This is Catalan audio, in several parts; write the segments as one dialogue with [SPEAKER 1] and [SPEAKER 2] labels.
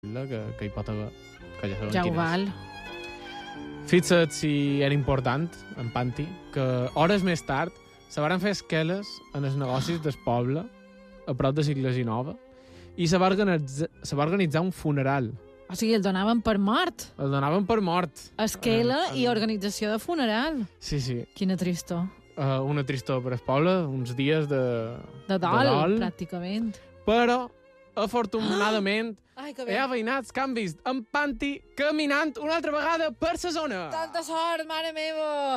[SPEAKER 1] possible que hi pot haver. Que ja sabem
[SPEAKER 2] Ja ho
[SPEAKER 1] quin és.
[SPEAKER 2] val.
[SPEAKER 1] Fixa't si era important, en Panti, que hores més tard se varen fer esqueles en els negocis del poble, a prop de l'Iglesia Nova, i se va organitzar un funeral.
[SPEAKER 2] O sigui, el donaven per mort.
[SPEAKER 1] El donaven per mort.
[SPEAKER 2] Esquela i organització de funeral.
[SPEAKER 1] Sí.
[SPEAKER 2] Quina tristor.
[SPEAKER 1] Una tristor per al poble, uns dies de
[SPEAKER 2] Dol, pràcticament.
[SPEAKER 1] Però, afortunadament,
[SPEAKER 2] Ai, que
[SPEAKER 1] hi ha veïnats que han vist en Panti caminant una altra vegada per la zona.
[SPEAKER 2] Tanta sort, mare meva!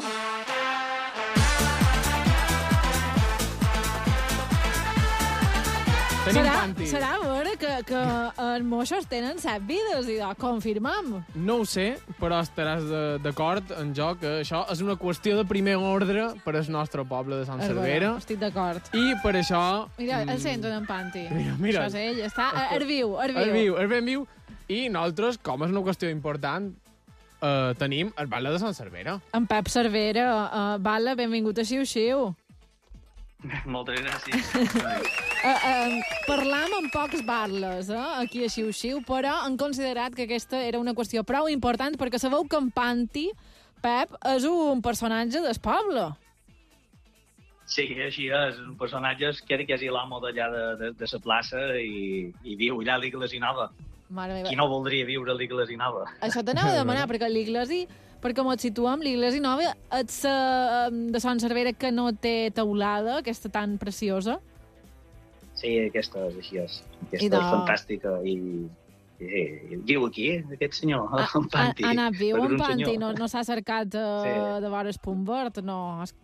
[SPEAKER 1] Tenim Panti.
[SPEAKER 2] Serà a veure que els moixos tenen 7 vides i confirmam.
[SPEAKER 1] No ho sé, però estaràs d'acord en jo que això és una qüestió de primer ordre per al nostre poble de Sant Cervera.
[SPEAKER 2] Estic d'acord.
[SPEAKER 1] I per això...
[SPEAKER 2] Mira, el sento en Panti.
[SPEAKER 1] Mira.
[SPEAKER 2] Això és ell, està herviu.
[SPEAKER 1] És ben viu. I nosaltres, com és una qüestió important, tenim el Batlle de Sant Cervera.
[SPEAKER 2] En Pep Cervera, Batlle, benvingut a Xiu-Xiu.
[SPEAKER 3] Moltes gràcies.
[SPEAKER 2] Parlam amb pocs barles, aquí a Xiu-Xiu, però han considerat que aquesta era una qüestió prou important perquè sabeu que en Panti, Pep, és un personatge del poble.
[SPEAKER 3] Sí, així és. Un personatge que era quasi l'amo d'allà de la plaça i viu allà a l'Iglesia Nova.
[SPEAKER 2] Mare meva.
[SPEAKER 3] Qui no voldria viure a l'Iglesia Nova?
[SPEAKER 2] Això t'anava a demanar, perquè l'Iglesi, perquè ens situem, l'Iglesi Nova és de Sant Cervera que no té teulada, aquesta tan preciosa.
[SPEAKER 3] Sí, aquesta és així. Aquesta és fantàstica i viu aquí, aquest senyor, en Panti.
[SPEAKER 2] Ha anat viu en Panti, no s'ha cercat de vora el punt verd, no.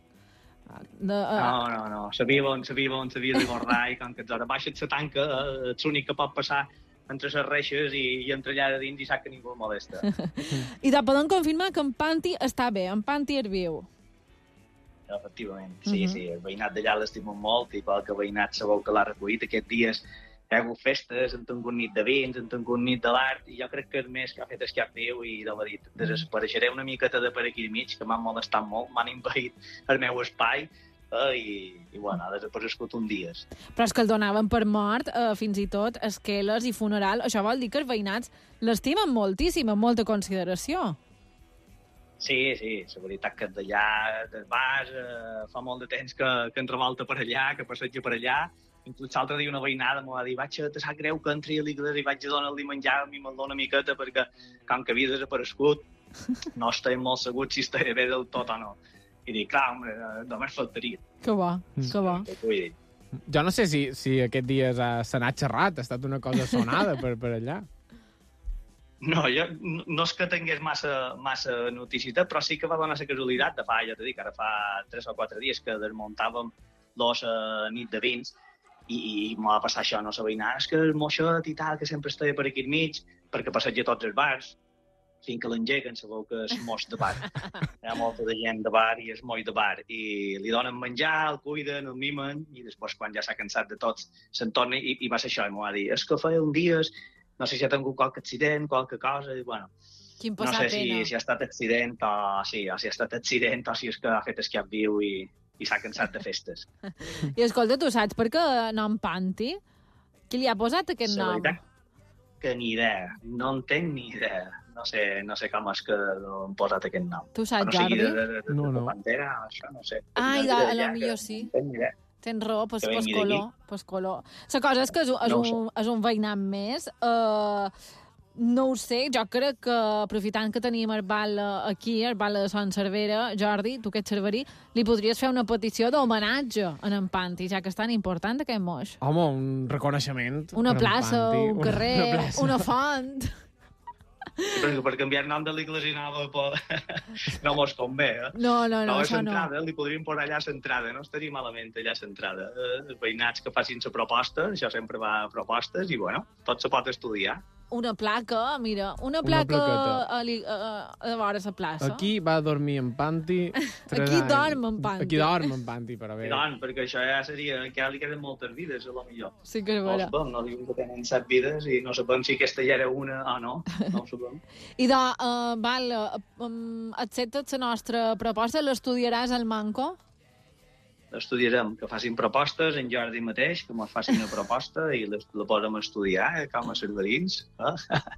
[SPEAKER 3] No. Sabia on s'havia de guardar i com que ens hora baixa la tanca, ets l'únic que pot passar entre les reixes i entre allà de dins i sap que ningú el molesta.
[SPEAKER 2] I te podem confirmar que en Panti està bé, en Panti és viu.
[SPEAKER 3] Efectivament, sí. El veïnat d'allà l'estimen molt i qualque veïnat sabeu que l'ha recollit aquests dies. Hi ha hagut festes, han tingut nit de vins, han tingut nit de l'art i jo crec que el més que ha fet és que ha viu i de la dit, desapareixeré una miqueta de per aquí al mig, que m'han molestat molt, m'han impedit el meu espai i bueno, ha desaparegut un dies.
[SPEAKER 2] Però és que el donaven per mort, fins i tot, esqueles i funeral. Això vol dir que els veïnats l'estimen moltíssim, amb molta consideració.
[SPEAKER 3] Sí, la veritat que d'allà, del bars, fa molt de temps que en revolta per allà, que passeja per allà. Inclús l'altre dia una veïnada m'ho va dir, te sap greu que entri a l'Iglesia i vaig a donar-li menjar, a mi me'l dona una miqueta, perquè com que havia desaparegut, no estem molt segurs si estaria bé del tot o no. I dic, clar, home, només faltaria.
[SPEAKER 2] Que bo.
[SPEAKER 1] Jo no sé si aquests dies s'ha anat xerrat, ha estat una cosa sonada per allà.
[SPEAKER 3] No, jo no és que tingués massa notícia, però sí que va donar la casualitat de fa, ja t'he dit, ara fa 3 o 4 dies que desmuntàvem nit de vins i m'ho va passar això, no la veïnada, és que el moixet i tal, que sempre estava per aquí al mig, perquè passeja tots els bars, fins que l'engeguen, sabeu que és moix de bar. Hi ha molta de gent de bar i és moix de bar. I li donen menjar, el cuiden, el mimen, i després, quan ja s'ha cansat de tots, se'n torna i va ser això, i m'ho va dir, és que feia un dia, no sé si ha tingut qualque accident, qualque cosa, i bueno, no sé si ha estat accident o si ha estat accident o si és que ha fet esquiat viu i s'ha cansat de festes.
[SPEAKER 2] I escolta, tu saps per què nom Panti? Qui li ha posat aquest nom?
[SPEAKER 3] La veritat que ni idea, no en tenc ni idea. No sé com és que han posat aquest nom.
[SPEAKER 2] Tu saps, Jordi?
[SPEAKER 1] No.
[SPEAKER 3] Pantera, això no sé.
[SPEAKER 2] Ai, a lo millor sí. Tens raó, pues color. La cosa és que és un veïnat més. No ho sé, jo crec que aprofitant que tenim el Batlle aquí, el Batlle de Sant Cervera, Jordi, tu que ets cerverí, li podries fer una petició d'homenatge en Panti, ja que és tan important aquest moix.
[SPEAKER 1] Home, un reconeixement.
[SPEAKER 2] Una plaça, un carrer, una font.
[SPEAKER 3] Perquè per canviar el nom de l'Iglesia Nova no mos convé,
[SPEAKER 2] No, això no.
[SPEAKER 3] Li podríem posar allà l'entrada, no estaria malament allà l'entrada. Els veïnats que facin la proposta, això sempre va a propostes, i bueno, tot se pot estudiar.
[SPEAKER 2] Una placa, mira, una placa a vora la plaça.
[SPEAKER 1] Aquí va dormir en Panti.
[SPEAKER 2] Aquí dorm en Panti.
[SPEAKER 1] Aquí dorm en Panti, però bé.
[SPEAKER 3] Perquè això ja seria, que li queden moltes vides, a lo millor.
[SPEAKER 2] Sí que és vera.
[SPEAKER 3] No diuen que tenen 7 vides i no sabem si aquesta ja era una o no. No ho sabem.
[SPEAKER 2] I acceptes la nostra proposta? L'estudiaràs al Manco?
[SPEAKER 3] Estudiarem, que facin propostes en Jordi mateix, que ens facin una proposta i la podem estudiar com a cerverins.